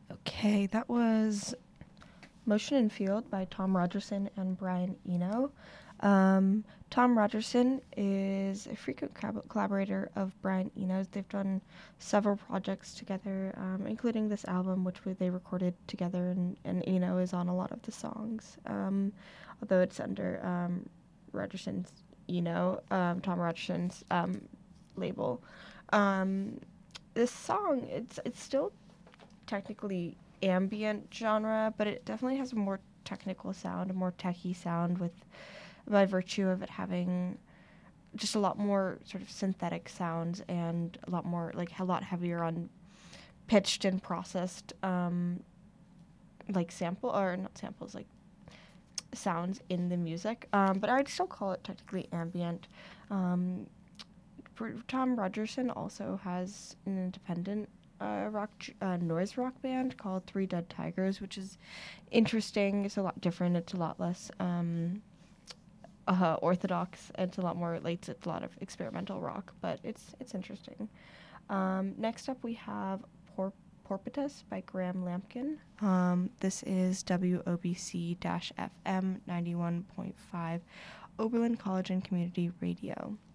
Okay, that was Motion and Field by Tom Rogerson and Brian Eno. Tom Rogerson is a frequent collaborator of Brian Eno's. They've done several projects together, including this album, which they recorded together, and Eno is on a lot of the songs. Although it's under Rogerson's Tom Rogerson's label. Um, this song, it's still technically ambient genre, but it definitely has a more technical sound, a more techie sound, with by virtue of it having just a lot more sort of synthetic sounds and a lot more a lot heavier on pitched and processed like sample or not samples like sounds in the music. But I'd still call it technically ambient. Um, Tom Rogerson also has an independent noise rock band called Three Dead Tigers, which is interesting. It's a lot different. It's a lot less orthodox. It's a lot more it's a lot of experimental rock, but it's interesting. Next up, we have Porpoise by Graham Lampkin. This is WOBC-FM 91.5 Oberlin College and Community Radio.